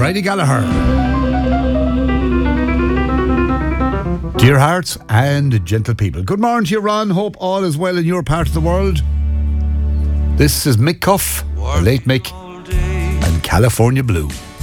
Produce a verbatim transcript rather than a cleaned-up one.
Bridie Gallagher. Dear hearts and gentle people, good morning to you, Ron. Hope all is well in your part of the world. This is Mick Cuff, the late Mick, and California Blue.